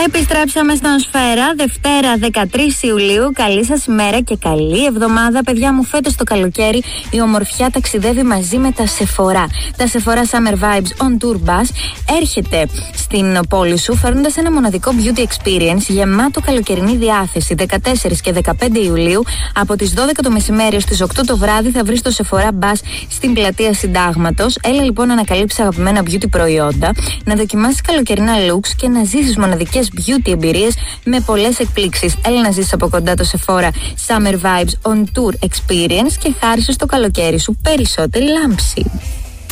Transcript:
Επιστρέψαμε στον Σφαίρα, Δευτέρα 13 Ιουλίου. Καλή σας ημέρα και καλή εβδομάδα, παιδιά μου. Φέτος το καλοκαίρι η ομορφιά ταξιδεύει μαζί με τα Sephora. Τα Sephora Summer Vibes on Tour Bus έρχεται στην πόλη σου, φέρνοντας ένα μοναδικό beauty experience γεμάτο καλοκαιρινή διάθεση. 14 και 15 Ιουλίου, από τις 12 το μεσημέρι ως τις 8 το βράδυ, θα βρεις το Sephora Bus στην πλατεία Συντάγματος. Έλα λοιπόν να ανακαλύψεις αγαπημένα beauty προϊόντα, να δοκιμάσεις καλοκαιρινά looks και να ζήσεις μοναδικές beauty εμπειρίες με πολλές εκπλήξεις. Έλα να ζήσεις από κοντά το Sephora Summer Vibes on Tour Experience και χάρισε στο καλοκαίρι σου περισσότερη λάμψη.